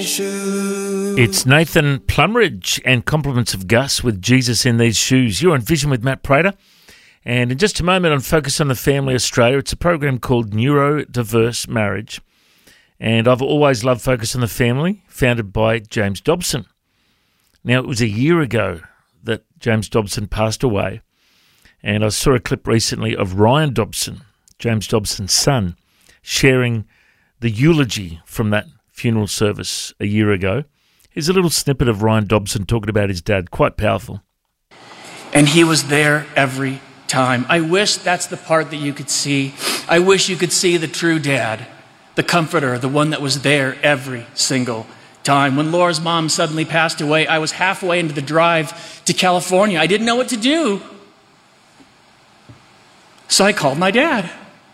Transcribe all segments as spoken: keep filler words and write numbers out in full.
shoes. It's Nathan Plumridge and Compliments of Gus with Jesus in These Shoes. You're on Vision with Matt Prater. And in just a moment on Focus on the Family Australia, it's a program called Neurodiverse Marriage. And I've always loved Focus on the Family, founded by James Dobson. Now, it was a year ago that James Dobson passed away. And I saw a clip recently of Ryan Dobson, James Dobson's son, sharing the eulogy from that funeral service a year ago. Here's a little snippet of Ryan Dobson talking about his dad, quite powerful. And he was there every time. I wish that's the part that you could see. I wish you could see the true dad, the comforter, the one that was there every single time. When Laura's mom suddenly passed away, I was halfway into the drive to California. I didn't know what to do. So I called my dad.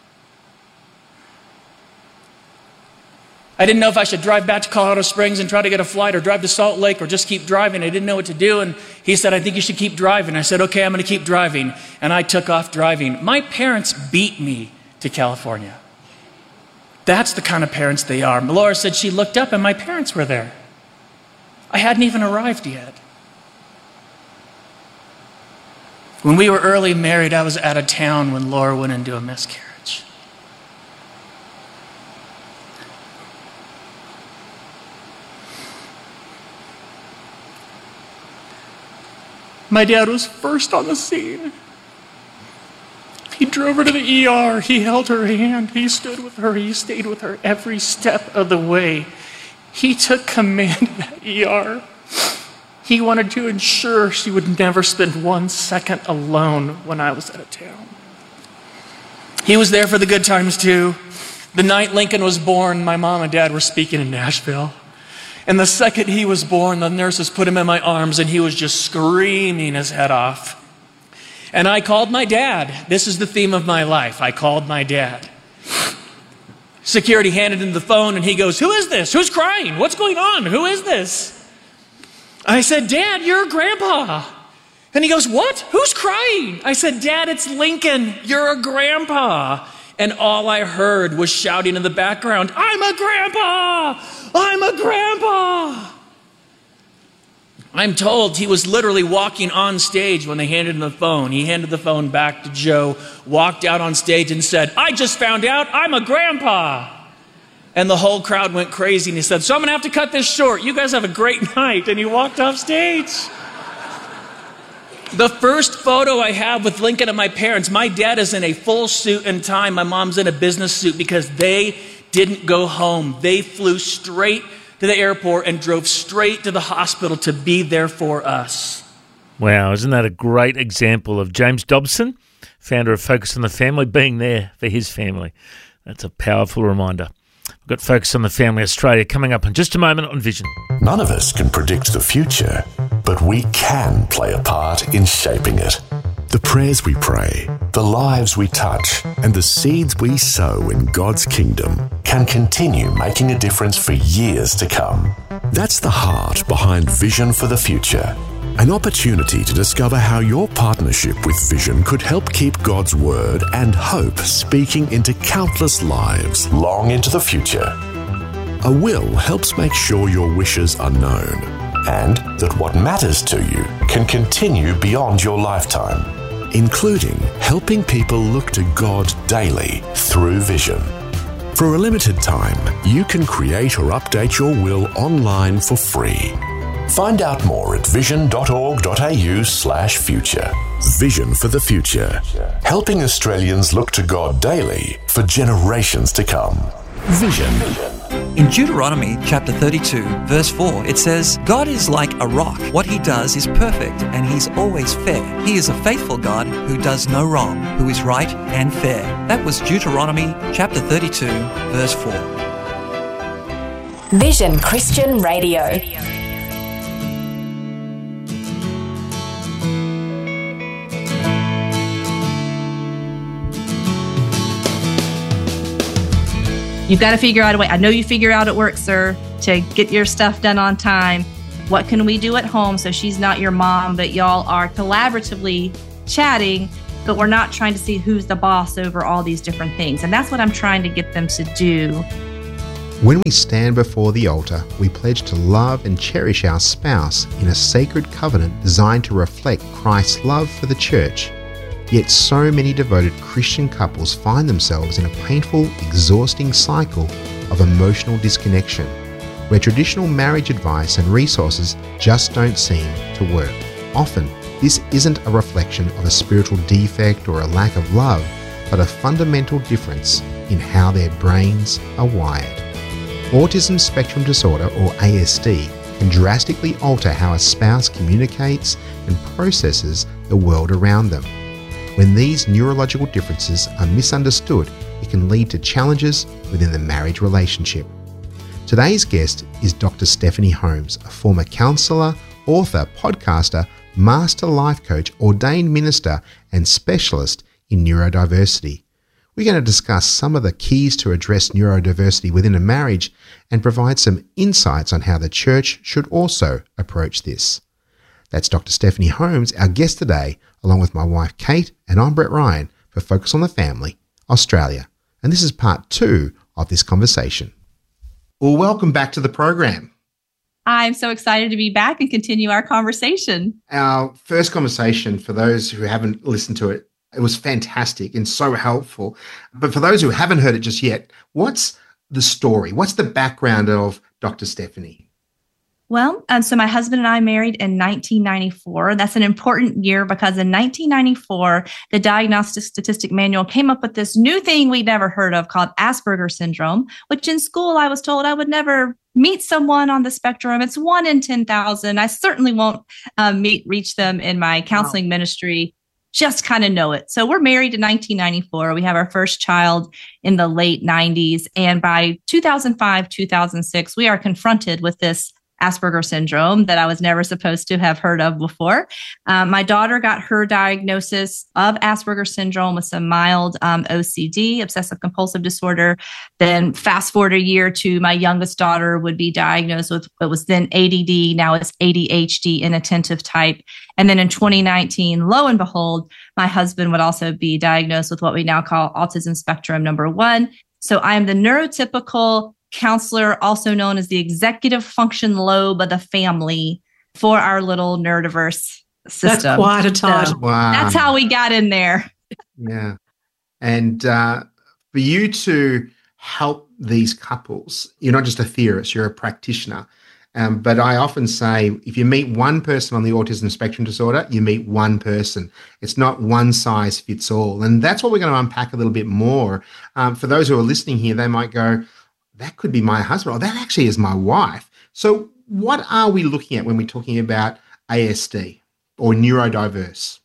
I didn't know if I should drive back to Colorado Springs and try to get a flight or drive to Salt Lake or just keep driving. I didn't know what to do. And he said, I think you should keep driving. I said, okay, I'm going to keep driving. And I took off driving. My parents beat me to California. That's the kind of parents they are. Laura said she looked up and my parents were there. I hadn't even arrived yet. When we were early married, I was out of town when Laura went into a miscarriage. My dad was first on the scene. He drove her to the E R. He held her hand. He stood with her. He stayed with her every step of the way. He took command of that E R. He wanted to ensure she would never spend one second alone when I was out of town. He was there for the good times too. The night Lincoln was born, my mom and dad were speaking in Nashville. And the second he was born, the nurses put him in my arms and he was just screaming his head off. And I called my dad. This is the theme of my life. I called my dad. Security handed him the phone and he goes, who is this? Who's crying? What's going on? Who is this? I said, Dad, you're grandpa. And he goes, what? Who's crying? I said, Dad, it's Lincoln. You're a grandpa. And all I heard was shouting in the background, I'm a grandpa. I'm a grandpa. I'm told he was literally walking on stage when they handed him the phone. He handed the phone back to Joe, walked out on stage and said, I just found out I'm a grandpa. And the whole crowd went crazy and he said, so I'm going to have to cut this short. You guys have a great night. And he walked off stage. The first photo I have with Lincoln and my parents, my dad is in a full suit and tie. My mom's in a business suit because they didn't go home. They flew straight to the airport and drove straight to the hospital to be there for us. Wow, isn't that a great example of James Dobson, founder of Focus on the Family, being there for his family? That's a powerful reminder. We've got Focus on the Family Australia coming up in just a moment on Vision. None of us can predict the future, but we can play a part in shaping it. The prayers we pray, the lives we touch, and the seeds we sow in God's kingdom can continue making a difference for years to come. That's the heart behind Vision for the Future. An opportunity to discover how your partnership with Vision could help keep God's word and hope speaking into countless lives long into the future. A will helps make sure your wishes are known and that what matters to you can continue beyond your lifetime, including helping people look to God daily through Vision. For a limited time, you can create or update your will online for free. Find out more at vision.org.au slash future. Vision for the Future. Helping Australians look to God daily for generations to come. Vision. In Deuteronomy chapter thirty-two, verse four, it says, God is like a rock. What he does is perfect, and he's always fair. He is a faithful God who does no wrong, who is right and fair. That was Deuteronomy chapter thirty-two, verse four. Vision Christian Radio. You've got to figure out a way. I know you figure out at work, sir, to get your stuff done on time. What can we do at home so she's not your mom, but y'all are collaboratively chatting, but we're not trying to see who's the boss over all these different things. And that's what I'm trying to get them to do. When we stand before the altar, we pledge to love and cherish our spouse in a sacred covenant designed to reflect Christ's love for the church. Yet so many devoted Christian couples find themselves in a painful, exhausting cycle of emotional disconnection, where traditional marriage advice and resources just don't seem to work. Often, this isn't a reflection of a spiritual defect or a lack of love, but a fundamental difference in how their brains are wired. Autism spectrum disorder, or A S D, can drastically alter how a spouse communicates and processes the world around them. When these neurological differences are misunderstood, it can lead to challenges within the marriage relationship. Today's guest is Doctor Stephanie Holmes, a former counsellor, author, podcaster, master life coach, ordained minister, and specialist in neurodiversity. We're going to discuss some of the keys to address neurodiversity within a marriage and provide some insights on how the church should also approach this. That's Doctor Stephanie Holmes, our guest today, along with my wife Kate, and I'm Brett Ryan for Focus on the Family, Australia. And this is part two of this conversation. Well, welcome back to the program. I'm so excited to be back and continue our conversation. Our first conversation, for those who haven't listened to it, it was fantastic and so helpful. But for those who haven't heard it just yet, what's the story? What's the background of Doctor Stephanie? Well, um, so my husband and I married in nineteen ninety-four. That's an important year because in nineteen ninety-four, the Diagnostic Statistic Manual came up with this new thing we'd never heard of called Asperger's syndrome, which in school I was told I would never meet someone on the spectrum. It's one in ten thousand. I certainly won't um, meet reach them in my counseling wow. ministry. Just kind of know it. So we're married in nineteen ninety-four. We have our first child in the late nineties. And by two thousand five, two thousand six, we are confronted with this Asperger's syndrome that I was never supposed to have heard of before. Um, my daughter got her diagnosis of Asperger's syndrome with some mild um, O C D, obsessive compulsive disorder. Then fast forward a year to my youngest daughter would be diagnosed with what was then A D D. Now it's A D H D, inattentive type. And then in twenty nineteen, lo and behold, my husband would also be diagnosed with what we now call autism spectrum number one. So I am the neurotypical counselor, also known as the executive function lobe of the family for our little neurodiverse system. That's quite a title. So wow. That's how we got in there. Yeah. And uh, for you to help these couples, you're not just a theorist, you're a practitioner. Um, but I often say, if you meet one person on the autism spectrum disorder, you meet one person. It's not one size fits all. And that's what we're going to unpack a little bit more. Um, for those who are listening here, they might go, that could be my husband, or that actually is my wife. So what are we looking at when we're talking about A S D or neurodiverse?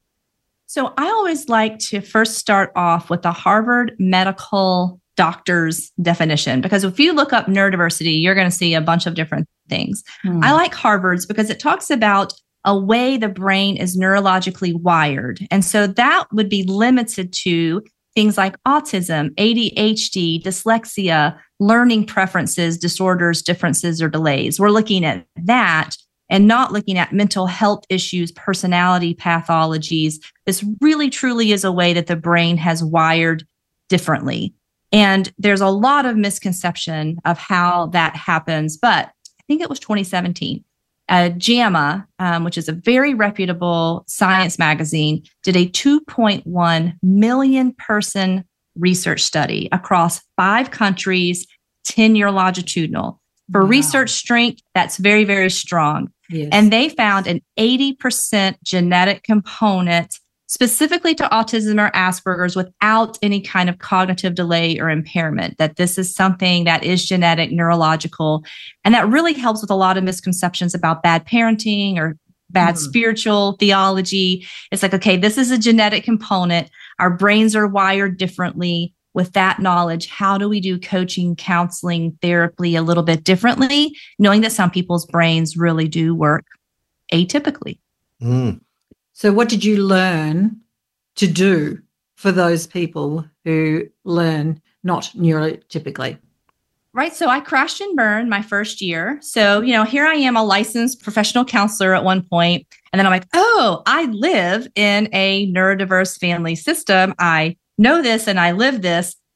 So I always like to first start off with the Harvard Medical Doctor's definition, because if you look up neurodiversity, you're going to see a bunch of different things. Hmm. I like Harvard's because it talks about a way the brain is neurologically wired. And so that would be limited to things like autism, A D H D, dyslexia, learning preferences, disorders, differences, or delays. We're looking at that and not looking at mental health issues, personality pathologies. This really, truly is a way that the brain has wired differently. And there's a lot of misconception of how that happens, but I think it was twenty seventeen. Uh, JAMA, um, which is a very reputable science magazine, did a two point one million person research study across five countries, ten year longitudinal. For wow. research strength, that's very, very strong. Yes. And they found an eighty percent genetic component specifically to autism or Asperger's without any kind of cognitive delay or impairment, that this is something that is genetic, neurological, and that really helps with a lot of misconceptions about bad parenting or bad mm. spiritual theology. It's like, okay, this is a genetic component. Our brains are wired differently. With that knowledge, how do we do coaching, counseling, therapy a little bit differently, knowing that some people's brains really do work atypically? Mm. So what did you learn to do for those people who learn not neurotypically? Right. So I crashed and burned my first year. So, you know, here I am, a licensed professional counselor at one point. And then I'm like, oh, I live in a neurodiverse family system. I know this and I live this.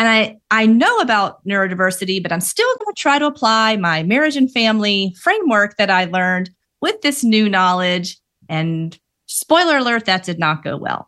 And I, I know about neurodiversity, but I'm still going to try to apply my marriage and family framework that I learned with this new knowledge. And spoiler alert, that did not go well.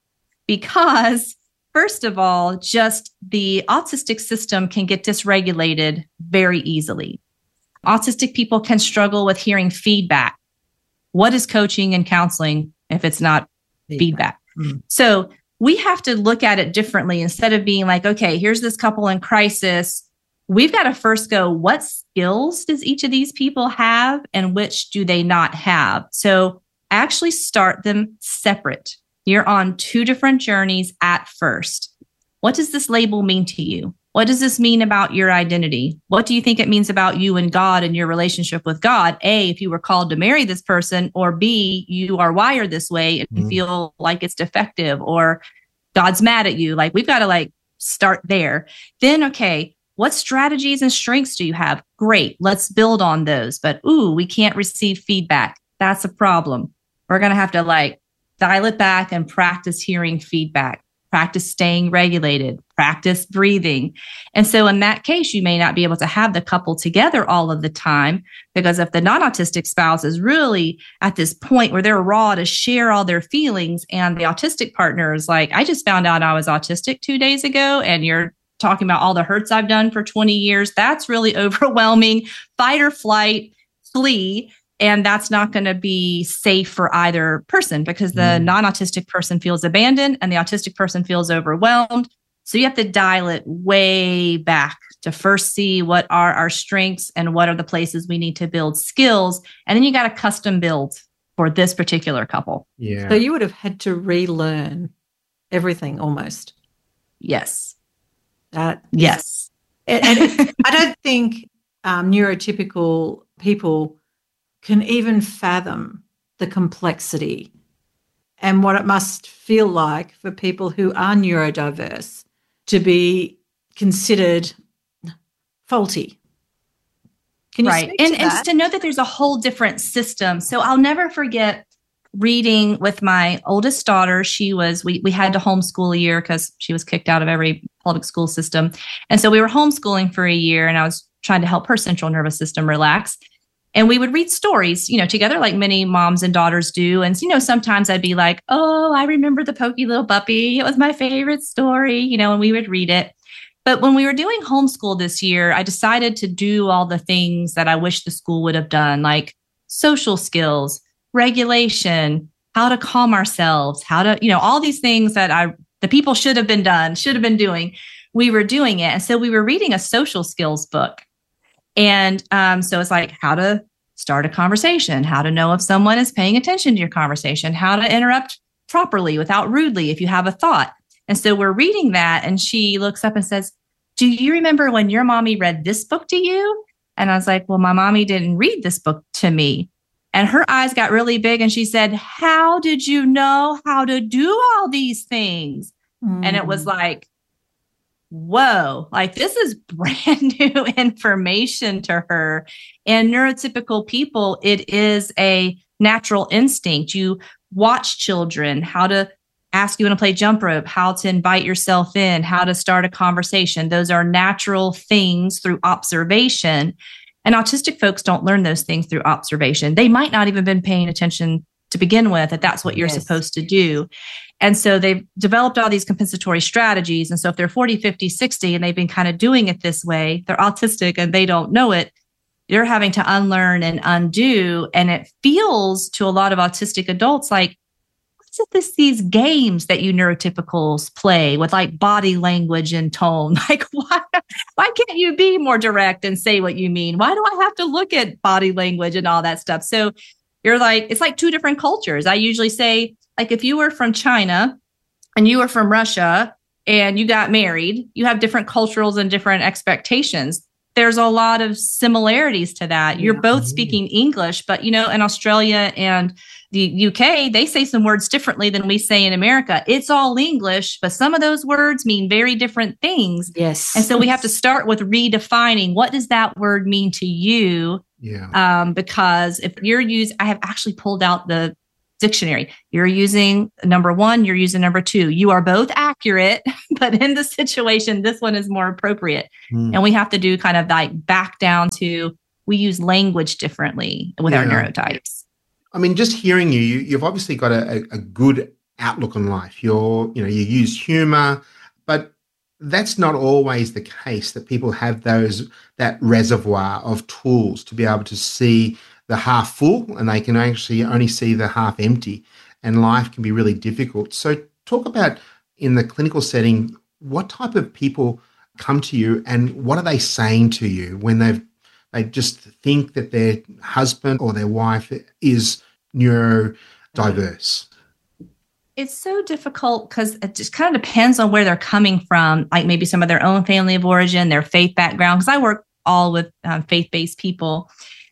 Because first of all, just the autistic system can get dysregulated very easily. Autistic people can struggle with hearing feedback. What is coaching and counseling if it's not feedback? feedback? Mm-hmm. So we have to look at it differently. Instead of being like, okay, here's this couple in crisis. We've got to first go, what skills does each of these people have and which do they not have? So actually start them separate. You're on two different journeys at first. What does this label mean to you? What does this mean about your identity? What do you think it means about you and God and your relationship with God? A, if you were called to marry this person, or B, you are wired this way and you mm. feel like it's defective or God's mad at you. Like, we've got to like start there. Then, okay, what strategies and strengths do you have? Great. Let's build on those. But, ooh, we can't receive feedback. That's a problem. We're going to have to like dial it back and practice hearing feedback, practice staying regulated, practice breathing. And so in that case, you may not be able to have the couple together all of the time, because if the non-autistic spouse is really at this point where they're raw to share all their feelings, and the autistic partner is like, I just found out I was autistic two days ago, and you're talking about all the hurts I've done for twenty years, that's really overwhelming. Fight or flight, flee. And that's not going to be safe for either person, because the mm. non-autistic person feels abandoned and the autistic person feels overwhelmed. So you have to dial it way back to first see what are our strengths and what are the places we need to build skills. And then you got to custom build for this particular couple. Yeah. So you would have had to relearn everything almost. Yes. That yes. And, and I don't think um, neurotypical people can even fathom the complexity and what it must feel like for people who are neurodiverse to be considered faulty. Can you right. speak and, to and that? to know that there's a whole different system. So I'll never forget reading with my oldest daughter. She was, we, we had to homeschool a year because she was kicked out of every public school system. And so we were homeschooling for a year, and I was trying to help her central nervous system relax. And we would read stories, you know, together, like many moms and daughters do. And, you know, sometimes I'd be like, oh, I remember the Pokey Little Puppy. It was my favorite story, you know, and we would read it. But when we were doing homeschool this year, I decided to do all the things that I wish the school would have done, like social skills, regulation, how to calm ourselves, how to, you know, all these things that I, the people should have been done, should have been doing. We were doing it. And so we were reading a social skills book. And um, so it's like how to start a conversation, how to know if someone is paying attention to your conversation, how to interrupt properly without rudely if you have a thought. And so we're reading that, and she looks up and says, do you remember when your mommy read this book to you? And I was like, well, my mommy didn't read this book to me. And her eyes got really big, and she said, how did you know how to do all these things? Mm. And it was like, whoa, like this is brand new information to her. And neurotypical people, it is a natural instinct. You watch children, how to ask you want to play jump rope, how to invite yourself in, how to start a conversation. Those are natural things through observation. And autistic folks don't learn those things through observation. They might not even been paying attention to begin with, that that's what you're yes. supposed to do. And so they've developed all these compensatory strategies. And so if they're forty, fifty, sixty, and they've been kind of doing it this way, they're autistic and they don't know it, you're having to unlearn and undo. And it feels to a lot of autistic adults like, what's it this, these games that you neurotypicals play with like body language and tone? Like, why, why can't you be more direct and say what you mean? Why do I have to look at body language and all that stuff? So you're like, it's like two different cultures. I usually say, like, if you were from China and you were from Russia and you got married, you have different cultures and different expectations. There's a lot of similarities to that. You're yeah. both speaking English, but, you know, in Australia and the U K, they say some words differently than we say in America. It's all English, but some of those words mean very different things. Yes. And so we have to start with redefining, what does that word mean to you? Yeah. Um, because if you're using, I have actually pulled out the dictionary. You're using number one, you're using number two. You are both accurate, but in the situation, this one is more appropriate. Mm. And we have to do kind of like back down to, we use language differently with yeah. our neurotypes. I mean, just hearing you, you you've obviously got a, a good outlook on life. You're, you know, you use humor, but that's not always the case, that people have those, that reservoir of tools to be able to see the half full, and they can actually only see the half empty, and life can be really difficult. So talk about, in the clinical setting, what type of people come to you and what are they saying to you when they've, they just think that their husband or their wife is neurodiverse? It's so difficult because it just kind of depends on where they're coming from, like maybe some of their own family of origin, their faith background, because I work all with um, faith-based people.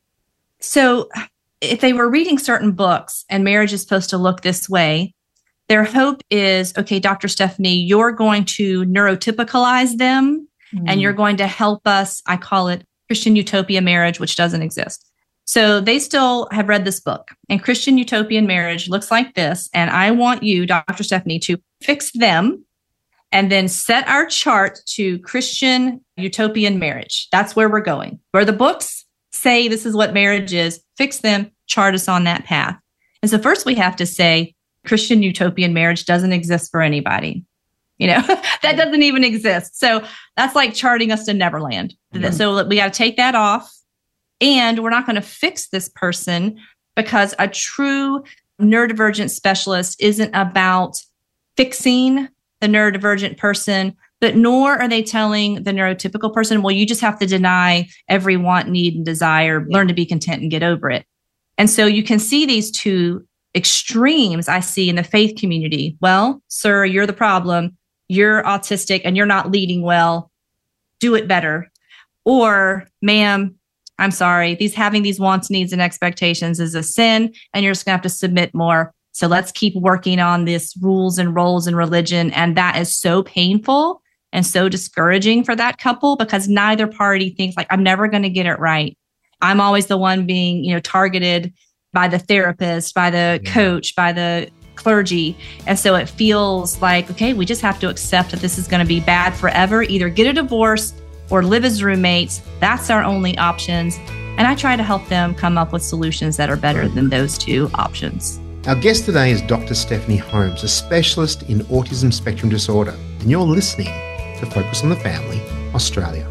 So if they were reading certain books and marriage is supposed to look this way, their hope is, okay, Doctor Stephanie, you're going to neurotypicalize them mm. and you're going to help us, I call it Christian utopia marriage, which doesn't exist. So they still have read this book, and Christian utopian marriage looks like this. And I want you, Doctor Stephanie, to fix them and then set our chart to Christian utopian marriage. That's where we're going. Where the books say this is what marriage is, fix them, chart us on that path. And so first we have to say Christian utopian marriage doesn't exist for anybody. You know, that doesn't even exist. So that's like charting us to Neverland. Mm-hmm. So we got to take that off. And we're not going to fix this person, because a true neurodivergent specialist isn't about fixing the neurodivergent person, but nor are they telling the neurotypical person, well, you just have to deny every want, need, and desire, learn to be content and get over it. And so you can see these two extremes I see in the faith community. Well, sir, you're the problem. You're autistic and you're not leading well. Do it better. Or, ma'am, I'm sorry, these having these wants, needs, and expectations is a sin, and you're just going to have to submit more. So let's keep working on this rules and roles in religion. And that is so painful and so discouraging for that couple, because neither party thinks like, I'm never going to get it right. I'm always the one being, you know, targeted by the therapist, by the yeah. coach, by the clergy. And so it feels like, okay, we just have to accept that this is going to be bad forever. Either get a divorce or live as roommates. That's our only options. And I try to help them come up with solutions that are better than those two options. Our guest today is Doctor Stephanie Holmes, a specialist in autism spectrum disorder. And you're listening to Focus on the Family, Australia.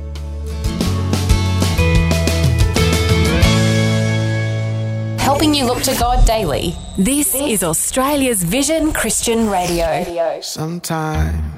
Helping you look to God daily. This is Australia's Vision Christian Radio. Sometimes